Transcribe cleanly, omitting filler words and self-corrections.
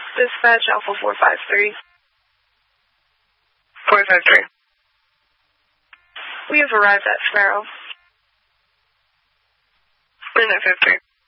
Dispatch Alpha 453. 453. We have arrived at Sparrow. Minute 50.